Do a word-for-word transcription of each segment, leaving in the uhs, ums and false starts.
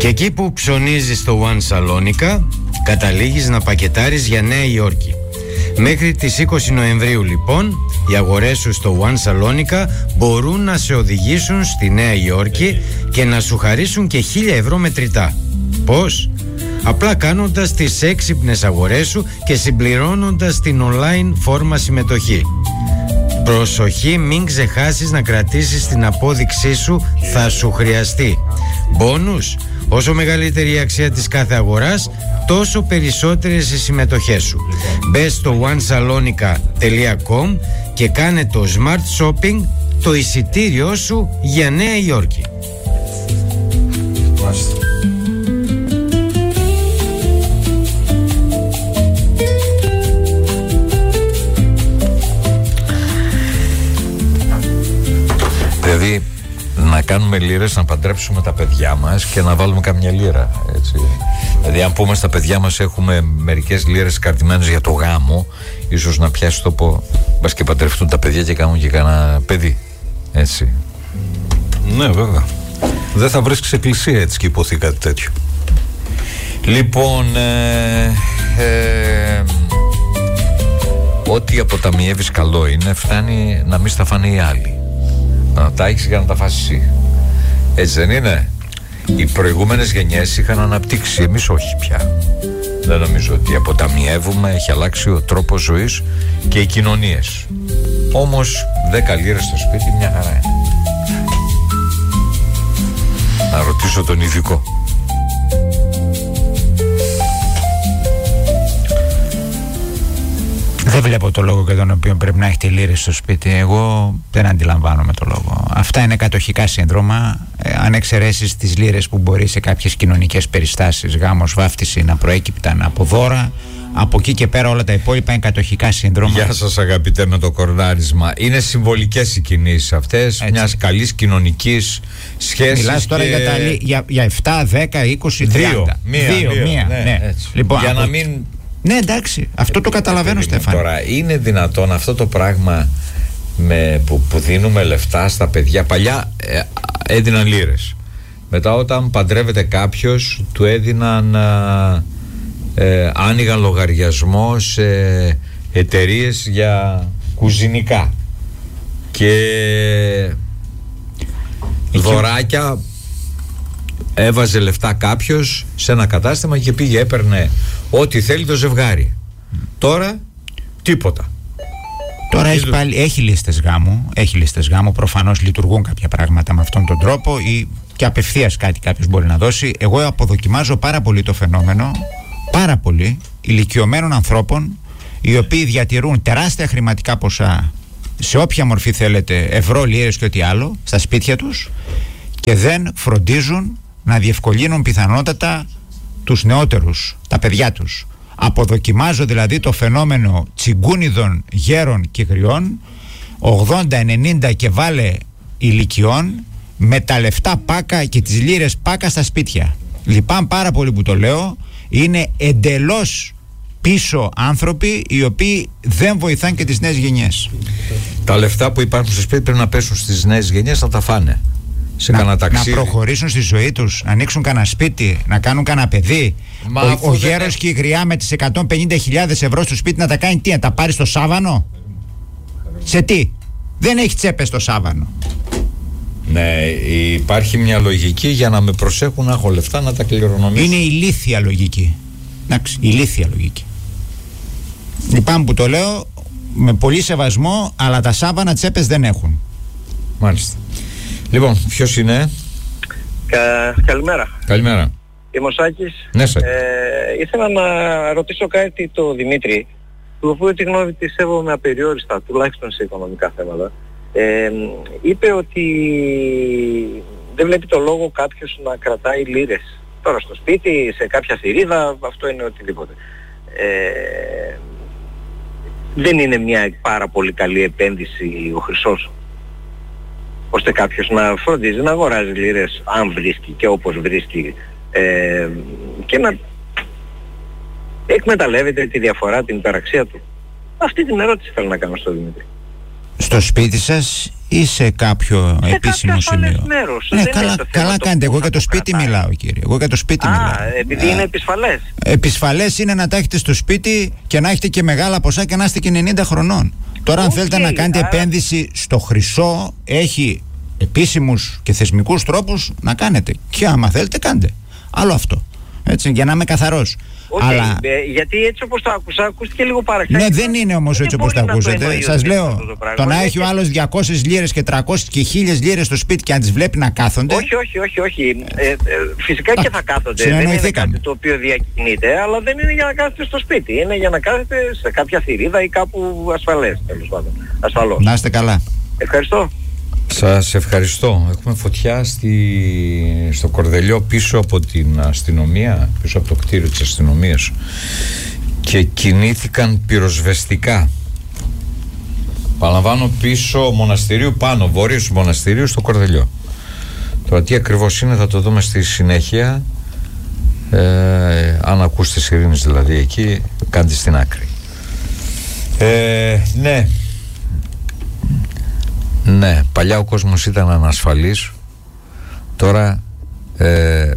Και εκεί που ψωνίζεις στο One Σαλόνικα, καταλήγεις να πακετάρεις για Νέα Υόρκη. Μέχρι τις είκοσι Νοεμβρίου λοιπόν, οι αγορές σου στο One Σαλόνικα μπορούν να σε οδηγήσουν στη Νέα Υόρκη και να σου χαρίσουν και χίλια ευρώ μετρητά. Πώς? Απλά κάνοντας τις έξυπνες αγορές σου και συμπληρώνοντας την online φόρμα συμμετοχή. Προσοχή, μην ξεχάσεις να κρατήσεις την απόδειξή σου, θα σου χρειαστεί. Μπόνους, όσο μεγαλύτερη η αξία της κάθε αγοράς, τόσο περισσότερες οι συμμετοχές σου. Μπες στο one salonica τελεία com και κάνε το Smart Shopping, το εισιτήριό σου για Νέα Υόρκη. Δηλαδή να κάνουμε λίρες, να παντρέψουμε τα παιδιά μας και να βάλουμε καμιά λίρα, έτσι. Δηλαδή αν πούμε στα παιδιά μας έχουμε μερικές λίρες καρτιμένες για το γάμο, ίσως να πιάσει το πω, μπας και παντρευτούν τα παιδιά και κάνουν και κανένα παιδί, έτσι. Ναι, βέβαια. Δεν θα βρίσκεις εκκλησία έτσι και υποθεί κάτι τέτοιο. Λοιπόν, ε, ε, ό,τι αποταμιεύεις καλό είναι, φτάνει να μην στα φάνε οι άλλοι. Να τα έχεις για να τα φας εσύ. Έτσι δεν είναι? Οι προηγούμενες γενιές είχαν αναπτύξει, εμείς όχι πια. Δεν νομίζω ότι αποταμιεύουμε, έχει αλλάξει ο τρόπος ζωής και οι κοινωνίες. Όμως δέκα λίρες στο σπίτι μια χαρά είναι. Να ρωτήσω τον ειδικό. Δεν βλέπω το λόγο για τον οποίο πρέπει να έχετε λίρες στο σπίτι. Εγώ δεν αντιλαμβάνομαι το λόγο. Αυτά είναι κατοχικά σύνδρομα. Ε, αν εξαιρέσεις τις λίρες που μπορεί σε κάποιες κοινωνικές περιστάσεις, γάμος, βάφτιση, να προέκυπταν από δώρα, από εκεί και πέρα όλα τα υπόλοιπα είναι κατοχικά σύνδρομα. Γεια σας αγαπητέ με το κορδάρισμα. Είναι συμβολικές οι κινήσεις αυτές μιας καλής κοινωνικής σχέσης. Μιλάς τώρα και... για, τα, για, για επτά, δέκα, είκοσι, τριάντα. Μία, δύο, δύο, μία, ναι, ναι. Λοιπόν, για από... να μην... Ναι, εντάξει, αυτό το καταλαβαίνω, Στέφανε. Τώρα, είναι δυνατόν αυτό το πράγμα με, που, που δίνουμε λεφτά στα παιδιά? Παλιά ε, έδιναν λίρες. Μετά όταν παντρεύεται κάποιος, του έδιναν ε, άνοιγαν λογαριασμό σε εταιρείες για κουζινικά και Εκεί... δωράκια. Έβαζε λεφτά κάποιος σε ένα κατάστημα και πήγε, έπαιρνε ό,τι θέλει το ζευγάρι. Τώρα τίποτα. Τώρα έχει, πάλι, έχει λίστες γάμου, έχει λίστες γάμου, προφανώς λειτουργούν κάποια πράγματα με αυτόν τον τρόπο ή και απευθείας κάτι κάποιος μπορεί να δώσει. Εγώ αποδοκιμάζω πάρα πολύ το φαινόμενο, πάρα πολύ, ηλικιωμένων ανθρώπων οι οποίοι διατηρούν τεράστια χρηματικά ποσά σε όποια μορφή θέλετε, ευρώ, λίρες και ό,τι άλλο, στα σπίτια τους και δεν φροντίζουν να διευκολύνουν πιθανότατα τους νεότερους, τα παιδιά τους. Αποδοκιμάζω δηλαδή το φαινόμενο τσιγκούνιδων γέρων και γριών ογδόντα ενενήντα και βάλε ηλικιών με τα λεφτά πάκα και τις λίρες πάκα στα σπίτια. Λυπάμαι πάρα πολύ που το λέω, είναι εντελώς πίσω άνθρωποι οι οποίοι δεν βοηθάνε και τις νέες γενιές. Τα λεφτά που υπάρχουν στο σπίτι πρέπει να πέσουν στις νέες γενιές να τα φάνε. Σε να, να προχωρήσουν στη ζωή τους, να ανοίξουν κανένα σπίτι, να κάνουν κανένα παιδί. Μα ο ο γέρος είναι... και η γριά με τις εκατόν πενήντα χιλιάδες ευρώ στο σπίτι να τα κάνει τι, να τα πάρει στο σάβανο? Σε τι? Δεν έχει τσέπες στο σάβανο. Ναι, υπάρχει μια λογική για να με προσέχουν να έχω λεφτά να τα κληρονομήσω. Είναι ηλίθια λογική. Εντάξει, ηλίθια λογική. Λυπάμαι που το λέω, με πολύ σεβασμό, αλλά τα σάβανα τσέπες δεν έχουν. Μάλιστα. Λοιπόν, ποιος είναι? Κα... Καλημέρα. Καλημέρα. Είμαι ο Σάκης. Ναι, Σάκη. Ε, ήθελα να ρωτήσω κάτι το Δημήτρη, του οποίου τη γνώμη τη σέβομαι απεριόριστα, τουλάχιστον σε οικονομικά θέματα. Ε, είπε ότι δεν βλέπει το λόγο κάποιος να κρατάει λίρες. Τώρα στο σπίτι, σε κάποια θηρίδα, αυτό είναι οτιδήποτε. Ε, δεν είναι μια πάρα πολύ καλή επένδυση ο χρυσός, ώστε κάποιος να φροντίζει να αγοράζει λίρες αν βρίσκει και όπως βρίσκει, ε, και να εκμεταλλεύεται τη διαφορά, την υπεραξία του. Αυτή την ερώτηση θέλω να κάνω στο Δημήτρη. Στο σπίτι σας ή σε κάποιο σε επίσημο σημείο? Μέρος. Ναι, δεν καλά, καλά κάνετε. Εγώ για το σπίτι κρατάει. μιλάω, κύριε. Εγώ για το σπίτι Α, μιλάω. επειδή Α, είναι επισφαλές. Επισφαλές είναι να τα έχετε στο σπίτι και να έχετε και μεγάλα ποσά και να είστε και ενενήντα χρονών. Τώρα, αν okay, θέλετε να κάνετε άρα... επένδυση στο χρυσό, έχει επίσημους και θεσμικούς τρόπους να κάνετε. Και άμα θέλετε, κάντε. Άλλο αυτό. Έτσι, για να είμαι καθαρός. Okay, αλλά... ε, γιατί έτσι όπως το άκουσα, ακούστηκε λίγο παραξενικά. Ναι, δεν είναι όμως έτσι όπως το ακούσατε. Σας λέω, το να έχει ο άλλος διακόσιες λίρες και τριακόσιες και χίλιες λίρες στο σπίτι και αν τις βλέπει να κάθονται. Όχι, όχι, όχι, όχι. Ε, ε, φυσικά και θα κάθονται. Δεν είναι κάτι το οποίο διακινείται, αλλά δεν είναι για να κάθεται στο σπίτι. Είναι για να κάθεται σε κάποια θηρίδα ή κάπου ασφαλές, τέλος πάντων. Ασφαλώς. Να είστε καλά. Ευχαριστώ. Σας ευχαριστώ. Έχουμε φωτιά στη... στο Κορδελιό πίσω από την αστυνομία, πίσω από το κτίριο της αστυνομίας, και κινήθηκαν πυροσβεστικά. Παραλαμβάνω, πίσω μοναστηρίου, πάνω βόρειος του μοναστηρίου στο Κορδελιό. Τώρα τι ακριβώς είναι θα το δούμε στη συνέχεια. ε, Αν ακούσετε σιρήνες δηλαδή εκεί, κάντε στην άκρη. ε, Ναι Ναι, παλιά ο κόσμος ήταν ανασφαλής. Τώρα ε,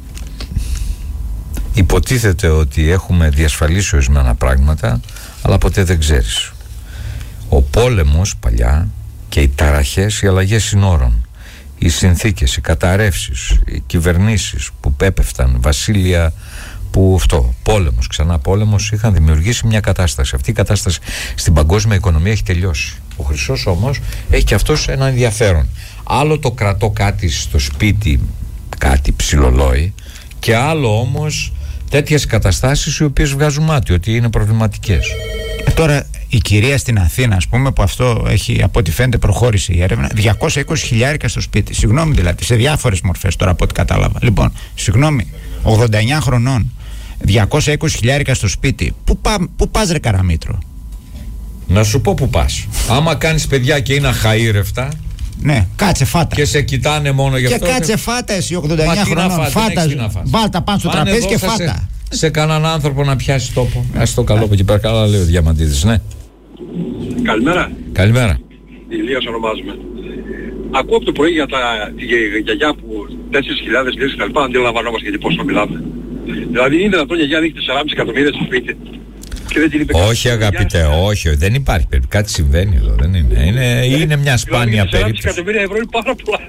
υποτίθεται ότι έχουμε διασφαλίσει ορισμένα πράγματα, αλλά ποτέ δεν ξέρεις. Ο πόλεμος παλιά και οι ταραχές, οι αλλαγές συνόρων, οι συνθήκες, οι καταρρεύσεις, οι κυβερνήσεις που έπεφταν, βασίλεια που αυτό, πόλεμος, ξανά πόλεμος, είχαν δημιουργήσει μια κατάσταση. Αυτή η κατάσταση στην παγκόσμια οικονομία έχει τελειώσει. Ο χρυσός όμως έχει και αυτός ένα ενδιαφέρον. Άλλο το κρατώ κάτι στο σπίτι, κάτι ψιλολόι, και άλλο όμως τέτοιες καταστάσεις οι οποίες βγάζουν μάτι, ότι είναι προβληματικές. Ε, τώρα η κυρία στην Αθήνα, ας πούμε, που αυτό έχει, από ό,τι φαίνεται, προχώρησε η έρευνα, διακόσια είκοσι χιλιάρικα στο σπίτι. Συγγνώμη δηλαδή, σε διάφορες μορφές τώρα από ό,τι κατάλαβα. Λοιπόν, συγγνώμη, ογδόντα εννιά χρονών, διακόσια είκοσι χιλιάρικα στο σπίτι. Πού, πά, πού πας ρε Καραμήτρο? Να σου πω που πας. Άμα κάνεις παιδιά και είναι αχαήρευτα, ναι, κάτσε φάτα. Και σε κοιτάνε μόνο γι' αυτό. Και κάτσε φάτα εσύ ογδόντα εννιά χρονών. Φάτα, βάλτα πάνω στο τραπέζι και φάτα. Σε, σε κανέναν άνθρωπο να πιάσει τόπο. Ας το καλό από εκεί πέρα. Καλά λέει ο Διαμαντίδης, ναι. Καλημέρα. Καλημέρα. Ηλίας ονομάζουμε. Ακούω από το πρωί για τα, τη γιαγιά που τέσσερις χιλιάδες λίρες και λοιπά, αντιλαμβανόμαστε γιατί πόσο μιλάμε. Δηλαδή είναι δυνατόν η γιαγιά δείχνει τέσσερα κόμμα πέντε εκατομμύρια στο σπίτι. Όχι αγαπητέ, όχι, δεν υπάρχει περίπτωση. Κάτι συμβαίνει εδώ, δεν είναι. Είναι, είναι μια σπάνια περίπτωση. τέσσερα κόμμα πέντε εκατομμύρια ευρώ είναι πάρα πολλά.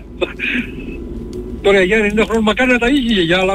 Τώρα η γιαγιά είναι ενενήντα χρόνων, μακάρι να τα είχε η γιαγιά, αλλά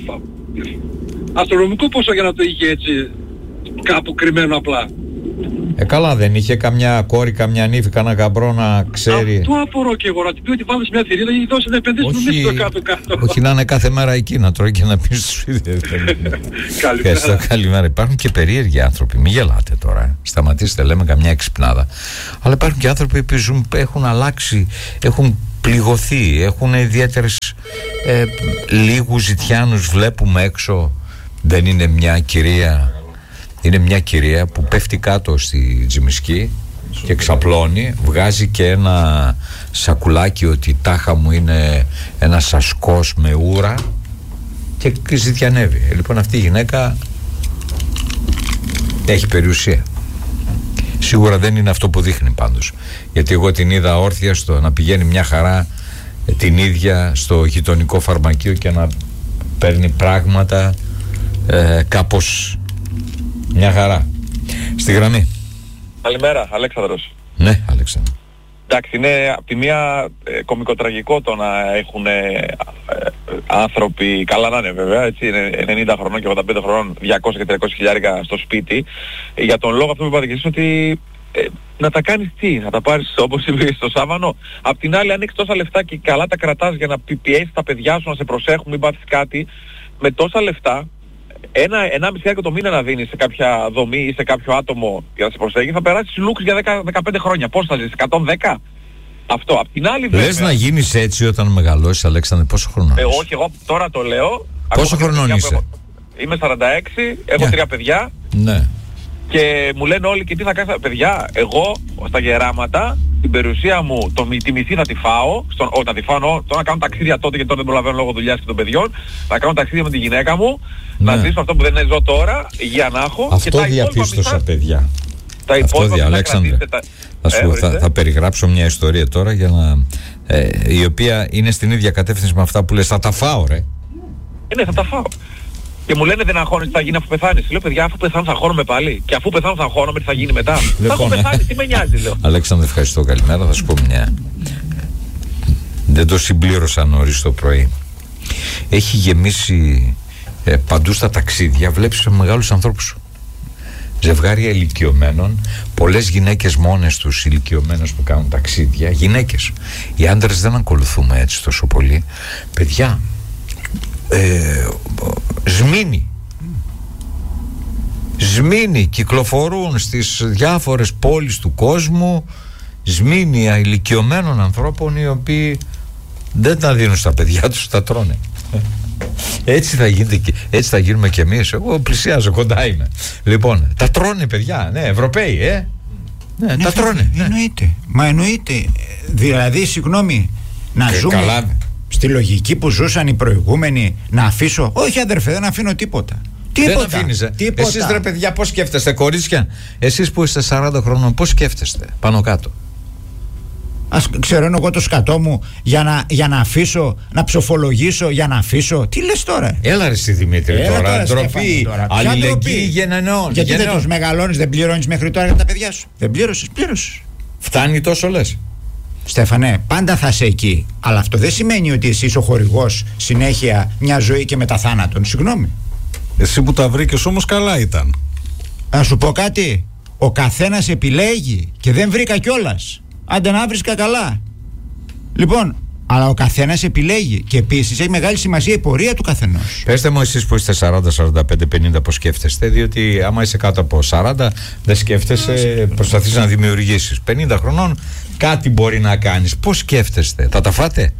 αστρονομικό πόσο για να το είχε έτσι κάπου κρυμμένο απλά. Ε καλά, δεν είχε καμιά κόρη, καμιά νύφη, κανένα γαμπρό να ξέρει. Αυτό απορώ και εγώ, να την πει ότι πάμε σε μια θηρίδα ή δώσε να επενδύσουμε εμείς το κάτω-κάτω. Όχι να είναι κάθε μέρα εκεί, να τρώει και να πει στο σπίτι. Καλημέρα. Καλημέρα. Υπάρχουν και περίεργοι άνθρωποι, μην γελάτε τώρα. Σταματήστε, λέμε καμιά εξυπνάδα. Αλλά υπάρχουν και άνθρωποι που ζουν, έχουν αλλάξει, έχουν πληγωθεί, έχουν ιδιαίτερες ε, λίγους ζητιάνους βλέπουμε έξω. Δεν είναι μια κυρία... Είναι μια κυρία που πέφτει κάτω στη Τζιμισκή και ξαπλώνει, βγάζει και ένα σακουλάκι ότι τάχα μου είναι ένα σασκός με ούρα και ζητιανεύει. Ε, λοιπόν αυτή η γυναίκα έχει περιουσία. Σίγουρα δεν είναι αυτό που δείχνει πάντως, γιατί εγώ την είδα όρθια στο να πηγαίνει μια χαρά την ίδια στο γειτονικό φαρμακείο και να παίρνει πράγματα ε, κάπως μια χαρά. Στη γραμμή. Καλημέρα, Αλέξανδρος. Ναι, Αλέξανδρο. Εντάξει, είναι από τη μία ε, κωμικοτραγικό το να έχουν ε, ε, άνθρωποι, καλά να είναι βέβαια, έτσι, είναι ενενήντα χρονών και ογδόντα πέντε χρονών, διακόσια και τριακόσια χιλιάρικα στο σπίτι. Ε, για τον λόγο αυτό που είπατε και εσείς, ότι ε, να τα κάνεις τι, να τα πάρεις όπως είπε στο Σάββανο. Απ' την άλλη, αν έχεις τόσα λεφτά και καλά τα κρατάς για να πιέσεις τα παιδιά σου να σε προσέχουν, μην πάθεις κάτι, με τόσα λεφτά, ένα ενάμιση χιλιάδες το μήνα να δίνεις σε κάποια δομή ή σε κάποιο άτομο για να σε προσέχει, θα περάσεις λούξ για δέκα με δεκαπέντε χρόνια. Πώς θα ζήσεις, εκατόν δέκα? Αυτό. Απ' την άλλη βέβαια... Λες να γίνεις έτσι όταν μεγαλώσεις, Αλέξανδρε, πόσο χρόνο ε, όχι, εγώ τώρα το λέω. Πόσο χρονών είσαι? Έχω, είμαι σαράντα έξι, έχω yeah. τρία παιδιά. Ναι. Και μου λένε όλοι, και τι θα κάνεις παιδιά? Εγώ στα γεράματα την περιουσία μου, το, τη μισή θα τη φάω, στον, ό, να τη φάω, το να κάνω ταξίδια τότε, γιατί τώρα δεν προλαβαίνω λόγω δουλειάς και των παιδιών, να κάνω ταξίδια με τη γυναίκα μου, ναι. να ζήσω αυτό που δεν ζω τώρα, για να έχω. Αυτό και τα διαπίστωσα, παιδιά. Τα Αυτό υπόλοιπα δια, που θα Αλέξανδρε, κρατήσετε τα... θα, σου, Ε, θα, ορίστε. θα περιγράψω μια ιστορία τώρα για να, ε, η οποία είναι στην ίδια κατεύθυνση με αυτά που λες. Θα τα φάω, ρε. Ε, ναι, θα τα φάω. Και μου λένε δεν αγχώνεσαι, τι θα γίνει αφού πεθάνεις. Λέω παιδιά, αφού πεθάνω θα αγχώνομαι πάλι. Και αφού πεθάνω θα αγχώνομαι, τι θα γίνει μετά. Θα έχω Λοιπόν, πεθάνει, τι με νοιάζει, λέω. Αλέξανδρε, ευχαριστώ. Καλημέρα. Θα σου πω μια. Δεν το συμπλήρωσα νωρίς το πρωί. Έχει γεμίσει ε, παντού στα ταξίδια. Βλέπεις μεγάλους ανθρώπους. Ζευγάρια ηλικιωμένων, πολλές γυναίκες μόνες τους ηλικιωμένες που κάνουν ταξίδια, γυναίκες. Οι άντρες δεν ακολουθούμε έτσι τόσο πολύ. Παιδιά, ε, σμήνοι. Σμήνοι κυκλοφορούν στις διάφορες πόλεις του κόσμου, σμήνοι ηλικιωμένων ανθρώπων οι οποίοι δεν τα δίνουν στα παιδιά τους, τα τρώνε. Έτσι θα, γίνεται, έτσι θα γίνουμε κι εμείς. Εγώ πλησιάζω, κοντά είμαι. Λοιπόν, τα τρώνε παιδιά, ναι, Ευρωπαίοι, ε. Ναι, Ναι, τα τρώνε. Ναι. Εννοείται. Μα εννοείται. Δηλαδή, συγγνώμη, να Και ζούμε καλά. στη λογική που ζούσαν οι προηγούμενοι, να αφήσω. Όχι, αδερφέ, δεν αφήνω τίποτα. Τίποτα. Δεν αφήνεις, ε. Τίποτα. Εσείς ρε παιδιά, πώς σκέφτεστε, κορίτσια? Εσείς που είστε σαράντα χρόνων, πώς σκέφτεστε πάνω κάτω? Ας ξερώνω εγώ το σκατό μου για να, για να αφήσω, να ψοφολογήσω, για να αφήσω. Τι λες τώρα? Έλα ρε εσύ Δημήτρη, Έλα τώρα, τώρα, ντροπή, Στέφανε, τώρα. Ποια αλληλεγγύη ντροπή? γενναιών. Γιατί δεν γενναιών. τους μεγαλώνεις, δεν πληρώνεις μέχρι τώρα για τα παιδιά σου? Δεν πλήρωσες, πλήρωσες. Φτάνει τόσο λες? Στέφανε, πάντα θα είσαι εκεί. Αλλά αυτό δεν σημαίνει ότι εσύ είσαι ο χορηγός συνέχεια μια ζωή και μετά θάνατον. Συγγνώμη. Εσύ που τα βρήκες όμως καλά ήταν. Να σου πω κάτι. Ο καθένας επιλέγει και δεν βρήκα κιόλας. Άντε να βρίσκα καλά. Λοιπόν, αλλά ο καθένας επιλέγει και επίσης έχει μεγάλη σημασία η πορεία του καθενός. Πεςτε μου εσείς που είστε σαράντα, σαράντα πέντε, πενήντα πώς σκέφτεστε, διότι άμα είσαι κάτω από σαράντα δεν σκέφτεσαι, προσπαθείς να δημιουργήσεις. πενήντα χρονών κάτι μπορεί να κάνεις. Πώς σκέφτεστε? Θα τα φάτε?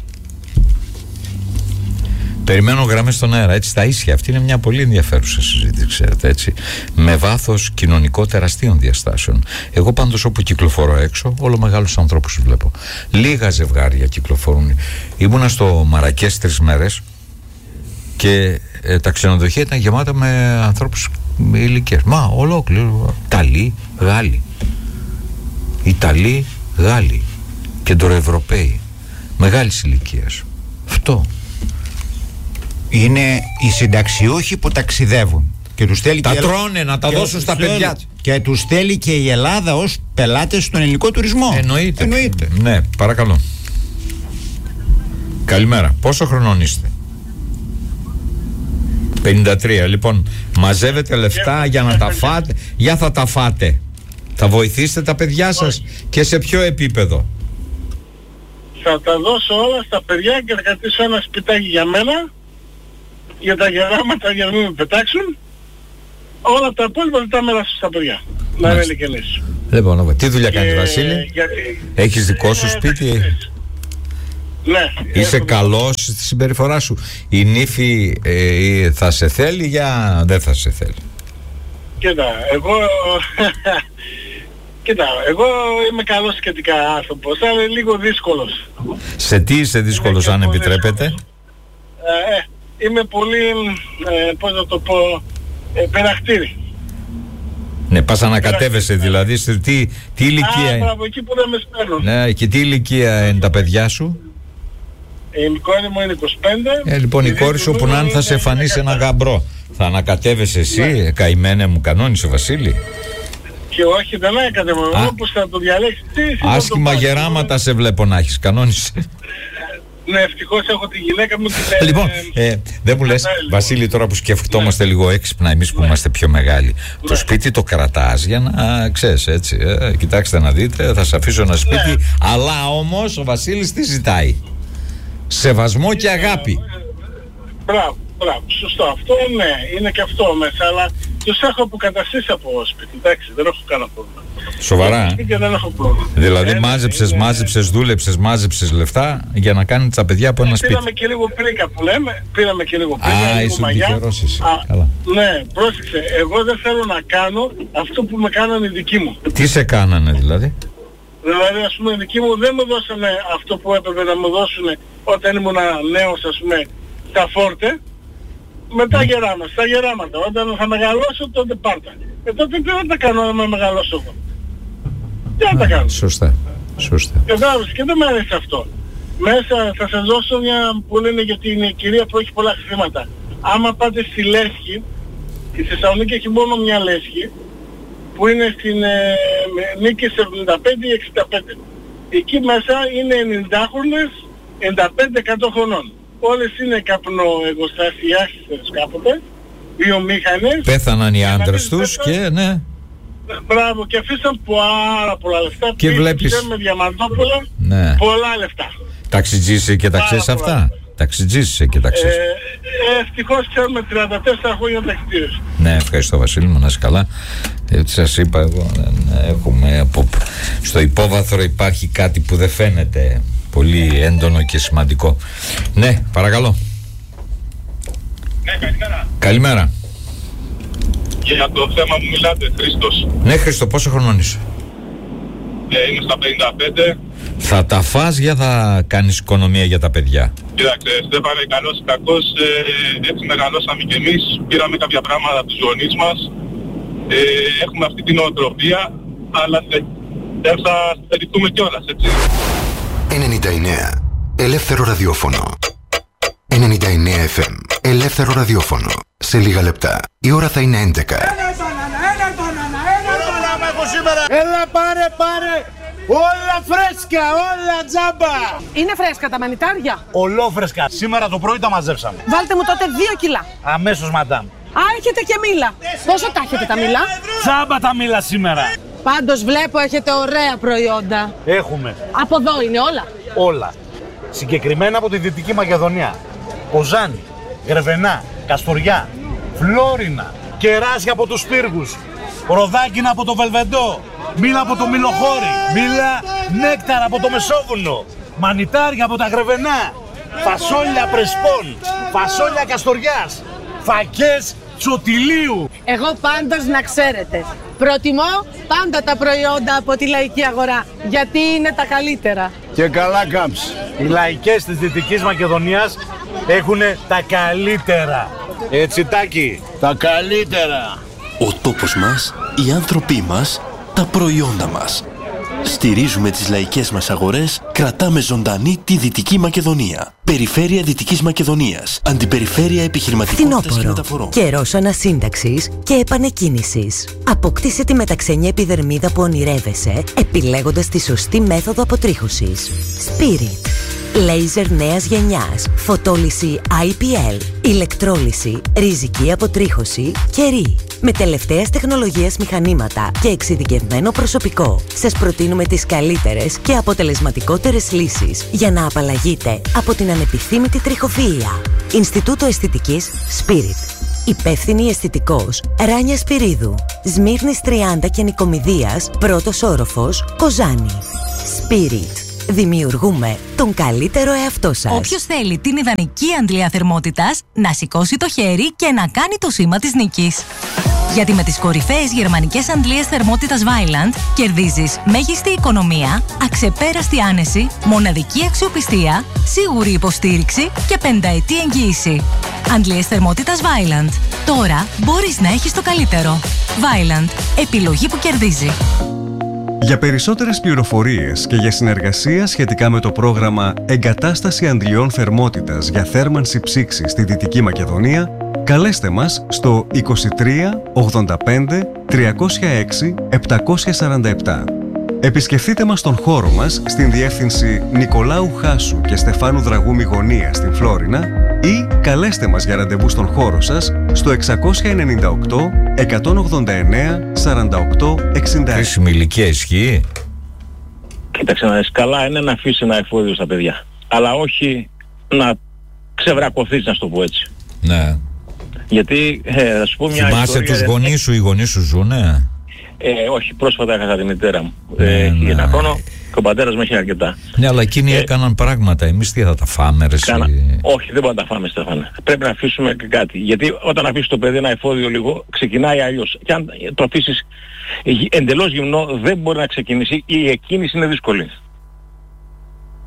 Περιμένω γραμμές στον αέρα, έτσι, στα ίσια. Αυτή είναι μια πολύ ενδιαφέρουσα συζήτηση, ξέρετε, έτσι. Με βάθος κοινωνικό τεραστίων διαστάσεων. Εγώ πάντως όπου κυκλοφορώ έξω, όλο μεγάλους ανθρώπους βλέπω. Λίγα ζευγάρια κυκλοφορούν. Ήμουνα στο Μαρακές τρεις μέρες και ε, τα ξενοδοχεία ήταν γεμάτα με ανθρώπους με ηλικίες. Μα ολόκληρο. Ιταλοί, Γάλλοι. Ιταλοί, Γάλλοι. Κεντροευρωπαίοι. Μεγάλης ηλικίας. Αυτό. Είναι οι συνταξιούχοι που ταξιδεύουν και τους θέλει Τα και τρώνε να τα και δώσουν τους στα θέλει- παιδιά τους. Και τους θέλει και η Ελλάδα ως πελάτες στον ελληνικό τουρισμό. Εννοείται. Εννοείται. Ναι, παρακαλώ. Καλημέρα. Πόσο χρονών είστε? πενήντα τρία. Λοιπόν, μαζεύετε λεφτά για να τα φάτε. Για θα τα φάτε. Θα βοηθήσετε τα παιδιά σας και σε ποιο επίπεδο? Θα τα δώσω όλα στα παιδιά και θα κρατήσω ένα σπιτάκι για μένα, για τα γεράματα για να μην με πετάξουν. Όλα τα υπόλοιπα δεν τα μοιράσω στα παιδιά. Να είναι ειλικρινής. Λοιπόν, τι δουλειά κάνεις, Και Βασίλη? γιατί- Έχεις δικό σου Ε, σπίτι? ταξιτζής. Ναι. Είσαι έχω- καλός στη συμπεριφορά σου? Η νύφη ε, θα σε θέλει για δεν θα σε θέλει? Κοίτα, εγώ... Κοίτα, εγώ είμαι καλός σχετικά άνθρωπος, αλλά είναι λίγο δύσκολος. Σε τι είσαι δύσκολος, Είμαι αν και πολύ επιτρέπετε? δύσκολος. Ε, είμαι πολύ, ε, πώς να το πω, ε, πειραχτήρι. Ναι, πας ανακατεύεσαι δηλαδή. Σε τι, τι ηλικία Α, είναι? από εκεί που δεν με σπέρνουν. Ναι, και τι ηλικία είναι τα παιδιά σου? Η κόρη μου είναι είκοσι πέντε. Ε, λοιπόν, η κόρη σου που να είναι θα σε εμφανίσει ένα γαμπρό. Θα ανακατεύεσαι εσύ, Ναι. καημένε μου, κανόνισε Βασίλη. Και όχι, δεν έκανε μόνο, Α. όπως θα το διαλέξει. Τι, εσύ θα Άσχημα το πάρεις. γεράματα σε βλέπω να έχεις, κανόνισε. Ναι, ευτυχώς έχω τη γυναίκα μου και Λοιπόν, ε, δεν μου λες, Βασίλη, τώρα που σκεφτόμαστε λίγο έξυπνα εμείς που είμαστε πιο μεγάλοι, το σπίτι το κρατάς για να ξέρεις, έτσι. Ε, κοιτάξτε να δείτε, θα σε αφήσω ένα σπίτι, αλλά όμως ο Βασίλης τι ζητάει? Σεβασμό και αγάπη. Μπράβο, μπράβο, σωστό. Αυτό ναι, είναι και αυτό μέσα, αλλά τους έχω αποκαταστήσει από σπίτι, εντάξει, δεν έχω κανένα πρόβλημα. Σοβαρά, ε? Και δεν έχω πρόβλημα. Δηλαδή Ε, μάζεψες, είναι- μάζεψες, δούλεψες, μάζεψες λεφτά για να κάνεις τα παιδιά από ένα σπίτι. Πήραμε και λίγο πρίκα που λέμε, πήραμε και λίγο πρίκα, Α, λίγο ήσουν μαγιά. τυχερός εσύ. Α, Καλά. Ναι, πρόσεξε, εγώ δεν θέλω να κάνω αυτό που με κάνανε οι δικοί μου. Τι σε κάνανε δηλαδή? Δηλαδή, ας πούμε, οι δικοί μου δεν μου δώσανε αυτό που έπρεπε να μου δώσουν όταν ήμουν νέος, ας πούμε, στα φόρτε. Με τα γεράματα, στα γεράματα. Όταν θα μεγαλώσω, τότε πάρτα. Ε, τότε τι θα τα κάνω με μεγαλώσω εγώ. Τι θα τα κάνω. Σωστά. Σωστά. Κατάλαβες, και δεν μου αρέσει αυτό. Μέσα θα σας δώσω μια που λένε γιατί είναι η κυρία που έχει πολλά χρήματα. Άμα πάτε στη Λέσχη, η Θεσσαλονίκη έχει μόνο μια Λέσχη, που είναι στην ε, Νίκης εβδομήντα πέντε ή εξήντα πέντε. Εκεί μέσα είναι ενενηντάχρονες, ενενήντα πέντε εκατό χρονών. Όλες είναι καπνοεγωστασιάρχες κάποτε, βιομήχανες. Πέθαναν οι άντρες τους και ναι. Μπράβο, και αφήσαν πάρα πολλά λεφτά. Και βλέπεις με διαμαντόπουλα, ναι. πολλά λεφτά. Ταξιτζήσε και τα ξέρεις αυτά. Ταξιτζήσε και τα ξέρεις. Ε, ε, ευτυχώς ξέρουμε τριάντα τέσσερα χρόνια ταξιτήρες. Ναι, ευχαριστώ Βασίλη μου, να είσαι καλά. Έτσι σας είπα εγώ, έχουμε από... στο υπόβαθρο υπάρχει κάτι που δεν φαίνεται πολύ έντονο και σημαντικό. Ναι, παρακαλώ. Ναι, καλημέρα. Καλημέρα. Για το θέμα που μιλάτε, Χρήστος. Ναι, Χρήστο, πόσο χρονών είσαι? Ε, είμαι στα πενήντα πέντε. Θα τα φας για θα κάνεις οικονομία για τα παιδιά? Κοίταξε, Στέφανε, καλός ή κακός, ε, έτσι μεγαλώσαμε κι εμείς. Πήραμε κάποια πράγματα από τους γονείς μας. Ε, έχουμε αυτή την νοοτροπία, αλλά δεν θα στερηθούμε κιόλας, έτσι. ενενήντα εννέα. Ελεύθερο ραδιόφωνο. ενενήντα εννέα εφ εμ. Ελεύθερο ραδιόφωνο. Σε λίγα λεπτά. Η ώρα θα είναι έντεκα. Ένα μπανάνα, ένα μπανάνα, ένα μπανάνα έχω σήμερα. Έλα πάρε, πάρε. Όλα φρέσκα, όλα τζάμπα. Είναι φρέσκα τα μανιτάρια? Ολόφρεσκα. Σήμερα το πρωί τα μαζέψαμε. Βάλτε μου τότε δύο κιλά. Αμέσως, μαντάμ. Α, έχετε και μήλα. Πόσο τα έχετε τα μήλα? Τζάμπα τα μήλα σήμερα. Πάντως βλέπω έχετε ωραία προϊόντα. Έχουμε. Από εδώ είναι όλα? Όλα. Συγκεκριμένα από τη Δυτική Μακεδονία. Κοζάνη, Γρεβενά, Καστοριά, Φλόρινα, κεράσια από τους πύργους, ροδάκινα από το Βελβεντό, μήλα από το Μιλοχώρι, μήλα νέκταρα από το Μεσόβουνο, μανιτάρια από τα Γρεβενά, φασόλια Πρεσπών, φασόλια Καστοριάς, φακές Τσοτιλίου. Εγώ πάντως να ξέρετε, προτιμώ πάντα τα προϊόντα από τη λαϊκή αγορά, γιατί είναι τα καλύτερα. Και καλά κάμψ. Οι λαϊκές της Δυτικής Μακεδονίας έχουν τα καλύτερα. Έτσι Τάκη, τα καλύτερα. Ο τόπος μας, οι άνθρωποι μας, τα προϊόντα μας. Στηρίζουμε τις λαϊκές μας αγορές, κρατάμε ζωντανή τη Δυτική Μακεδονία. Περιφέρεια Δυτικής Μακεδονίας. Αντιπεριφέρεια επιχειρηματικότητας και μεταφορών. Καιρός ανασύνταξης και επανεκκίνησης. Αποκτήσε τη μεταξενή επιδερμίδα που ονειρεύεσαι, επιλέγοντας τη σωστή μέθοδο αποτρίχωσης. Spirit. Λέιζερ νέας γενιάς, φωτόλυση άι πι ελ, ηλεκτρόλυση, ριζική αποτρίχωση και ρι. Με τελευταίας τεχνολογίας μηχανήματα και εξειδικευμένο προσωπικό, σας προτείνουμε τις καλύτερες και αποτελεσματικότερες λύσεις για να απαλλαγείτε από την ανεπιθύμητη τριχοφυΐα. Ινστιτούτο Αισθητικής Spirit. Υπεύθυνη αισθητικός Ράνια Σπυρίδου. Σμύρνης τριάντα και Νικομιδίας, πρώτος όροφος, Κοζάνη. Spirit. Δημιουργούμε τον καλύτερο εαυτό σας. Όποιος θέλει την ιδανική αντλία θερμότητας, να σηκώσει το χέρι και να κάνει το σήμα της νίκης. Γιατί με τις κορυφαίες γερμανικές αντλίες θερμότητας Vaillant κερδίζεις μέγιστη οικονομία, αξεπέραστη άνεση, μοναδική αξιοπιστία, σίγουρη υποστήριξη και πενταετή εγγύηση. Αντλίες θερμότητας Vaillant. Τώρα μπορείς να έχεις το καλύτερο. Vaillant. Επιλογή που κερδίζει. Για περισσότερες πληροφορίες και για συνεργασία σχετικά με το πρόγραμμα Εγκατάσταση Αντλιών Θερμότητας για θέρμανση ψήξης στη Δυτική Μακεδονία, καλέστε μας στο είκοσι τρία ογδόντα πέντε τριακόσια έξι επτακόσια σαράντα επτά. Επισκεφτείτε μας στον χώρο μας στην διεύθυνση Νικολάου Χάσου και Στεφάνου Δραγούμη Γωνία στην Φλόρινα ή καλέστε μας για ραντεβού στον χώρο σας στο εξακόσια ενενήντα οκτώ εκατόν ογδόντα εννέα σαράντα οκτώ εξήντα ένα. Χρήσιμη ηλικία ισχύει. Κοίταξε να δεις, καλά είναι να αφήσει ένα εφόδιο στα παιδιά, αλλά όχι να ξεβρακωθείς, να σου το πω έτσι. Ναι. Γιατί, ε, θα σου πω μια Θυμάσαι ιστορία... τους γονείς σου, οι γονείς σου ζουνε? Ε, όχι, πρόσφατα έχασα τη μητέρα μου. Ναι, ε, ναι. ένα χρόνο και ο πατέρας μου έχει αρκετά. Ναι, αλλά εκείνοι ε, έκαναν πράγματα. Εμείς τι θα τα φάμε, ρε κάνα... εσύ? Όχι, δεν μπορούμε να τα φάμε, Στέφανε. Πρέπει να αφήσουμε και κάτι. Γιατί όταν αφήσεις το παιδί ένα εφόδιο λίγο, ξεκινάει αλλιώς. Και αν το αφήσεις εντελώς γυμνό, δεν μπορεί να ξεκινήσει. Η εκκίνηση είναι δύσκολη.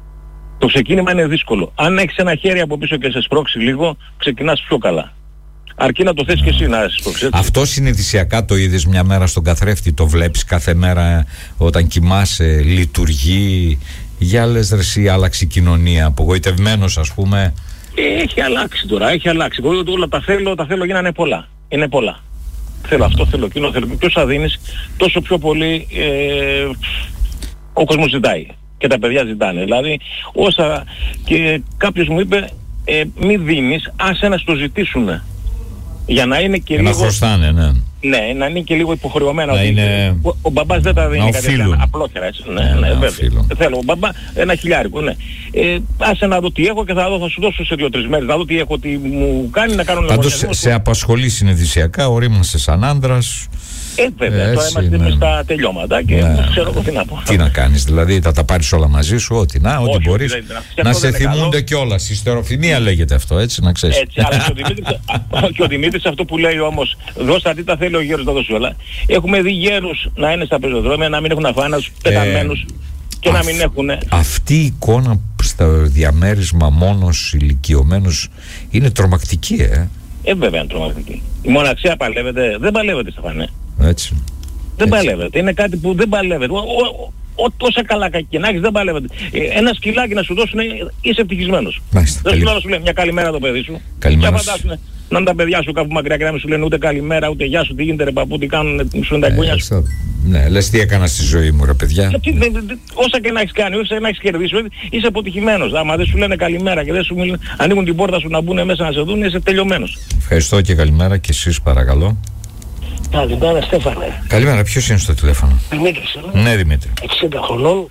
Το ξεκίνημα είναι δύσκολο. Αν έχεις ένα χέρι από πίσω και σε σπρώξει λίγο, ξεκινάς πιο καλά. αρκεί να το θες και εσύ να είσαι. Αυτό συνειδησιακά το είδες μια μέρα στον καθρέφτη, το βλέπεις κάθε μέρα όταν κοιμάσαι, λειτουργεί? Για λες ρε εσύ, άλλαξε η κοινωνία, απογοητευμένος ας πούμε? Ε, έχει αλλάξει τώρα, έχει αλλάξει. Εγώ όλα τα θέλω, τα θέλω γίνανε πολλά. Είναι πολλά. Θέλω αυτό, θέλω εκείνο, θέλω. Ποιος θα δίνεις, τόσο πιο πολύ ε, ο κόσμος ζητάει. Και τα παιδιά ζητάνε. Δηλαδή, όσα και κάποιος μου είπε, ε, μη δίνεις, άσε να στο ζητήσουν. Για να είναι και για λίγο... να χρωστάνε, ναι. Ναι, να είναι και λίγο υποχρεωμένα. Να ότι είναι... ο, ο μπαμπάς δεν τα δίνει κατευθείαν απλόχερα, έτσι. Ναι, ναι, ναι, βέβαια. Θέλω ο μπαμπά ένα χιλιάρικο, ναι. Ε, άσε να δω τι έχω και θα, δω, θα σου δώσω σε δύο-τρεις μέρες. Να δω τι έχω, τι μου κάνει, να κάνω λογαριασμό. Πάντως σε, σε απασχολεί συνειδησιακά, ορίμασε σαν άντρας. Ε, βέβαια, ε, τώρα είμαστε ναι. μες στα τελειώματα και ναι. ξέρω τι να πω. Τι να κάνεις, δηλαδή θα τα πάρεις όλα μαζί σου, ό,τι να, ό,τι όχι, μπορείς. Δεν, δεν, να σε θυμούνται κιόλας. Η στεροφημία λέγεται αυτό, έτσι, να ξέρεις. Έτσι, αλλά και ο, Δημήτρης, και ο Δημήτρης αυτό που λέει όμως, δώστε τι τα θέλει ο γέρος να δώσει όλα. Έχουμε δει γέρους να είναι στα πεζοδρόμια, να μην έχουν αφάνας, πεταμένους ε, και α, να μην έχουν. Αυτή η εικόνα στο διαμέρισμα μόνος ηλικιωμένος είναι τρομακτική, ε. Ε, βέβαια είναι τρομακτική. Η μοναξία παλεύεται, δεν παλεύεται Στεφανέ. Έτσι. Δεν Έτσι. παλεύεται. Είναι κάτι που δεν παλεύεται. Όσα καλά και να έχεις δεν παλεύεται. Ε, ένα σκυλάκι να σου δώσουν είσαι ευτυχισμένος. Μάλιστα. Δεν σου λέω να σου λέει μια καλημέρα το παιδί σου. Καλημέρα. Και φαντάσουν να είναι τα παιδιά σου κάπου μακριά και να μην σου λένε ούτε καλημέρα ούτε γεια σου, τι γίνεται ρε παππού, τι κάνουν, σου είναι τα εγγόνια σου. Ναι, λες τι έκανα στη ζωή μου ρε παιδιά. Γιατί, δε, δε, δε, όσα και να έχεις κάνει, όσα και να έχεις κερδίσει, είσαι αποτυχημένος. Άμα δεν σου λένε καλημέρα και δεν σου μιλούν, ανοίγουν την πόρτα σου να μπουν μέσα να σε δουν, είσαι τελειωμένος. Ευχαριστώ και καλημέρα και εσείς παρακαλώ. Καλημέρα Στέφανε. Καλημέρα, ποιος είναι στο τηλέφωνο? Δημήτρης. Ναι, Δημήτρη. εξήντα χρονών.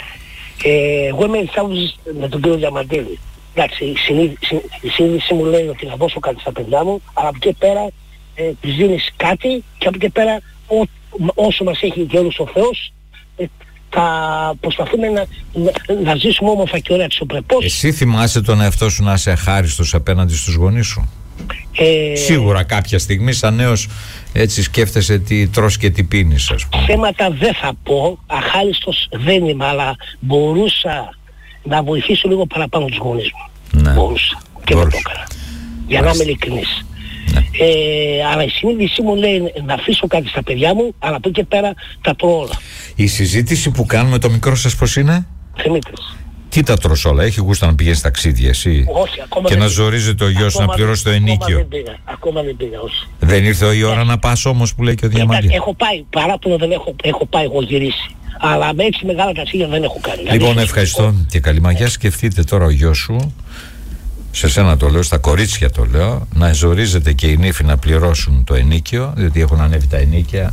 Ε, εγώ είμαι εισάγουσης με τον κύριο Διαμαντίδη. Εντάξει, η, συνείδη, η συνείδηση μου λέει ότι να δώσω κάτι στα παιδιά μου, αλλά από εκεί πέρα ε, τους δίνεις κάτι και από εκεί πέρα ό, όσο μας έχει γέρους ο Θεός ε, θα προσπαθούμε να, να, να ζήσουμε όμορφα και ωραία αξιοπρεπώς. Εσύ θυμάσαι τον εαυτό σου να είσαι αχάριστος απέναντι στους γονείς σου? Ε, Σίγουρα κάποια στιγμή σαν νέος έτσι σκέφτεσαι τι τρως και τι πίνεις, ας πούμε. Θέματα δεν θα πω, αχάριστος δεν είμαι, αλλά μπορούσα να βοηθήσω λίγο παραπάνω τους γονείς μου. Ναι. Μπορούσα και δεν το έκανα. Για να είμαι ειλικρινής. Ναι. Ε, αλλά η συνείδησή μου λέει να αφήσω κάτι στα παιδιά μου, αλλά από εκεί πέρα τα τρώω όλα. Η συζήτηση που κάνουμε το μικρό σας πως είναι? Δημήτρης. Τι τα τρως όλα, έχει γούστα να πηγαίνει ταξίδια εσύ? Όχι, ακόμα και δεν να πήγα. ζορίζεται ο γιος να πληρώσει το ενίκιο? Ακόμα δεν πήγα, ακόμα δεν πήγα, όχι. Δεν ήρθε η ώρα να πας όμως που λέει και ο Διαμαντής? Έχω πάει, παράπονο δεν έχω, έχω πάει, έχω γυρίσει. Αλλά με έτσι μεγάλα ταξίδια δεν έχω κάνει. Λοιπόν, ευχαριστώ και καλή μαγιά. Σκεφτείτε τώρα ο γιος σου, σε σένα το λέω, στα κορίτσια το λέω, να ζορίζεται και οι νύφοι να πληρώσουν το ενίκιο, διότι έχουν ανέβει τα ενίκια,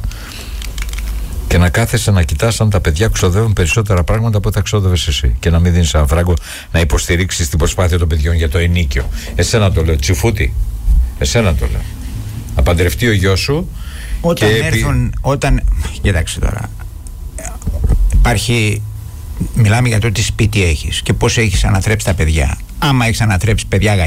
και να κάθεσαι να κοιτάς αν τα παιδιά ξοδεύουν περισσότερα πράγματα από ό,τι τα ξόδευες εσύ. Και να μην δίνεις ένα φράγκο να υποστηρίξεις την προσπάθεια των παιδιών για το ενίκιο. Εσένα το λέω, Τσιφούτη. Εσένα το λέω. Να παντρευτεί ο γιος σου. Όταν και έρθουν, επί... όταν. Κοιτάξτε τώρα. Υπάρχει. Μιλάμε για το τι σπίτι έχεις και πώς έχεις ανατρέψει τα παιδιά. Άμα έχεις ανατρέψει παιδιά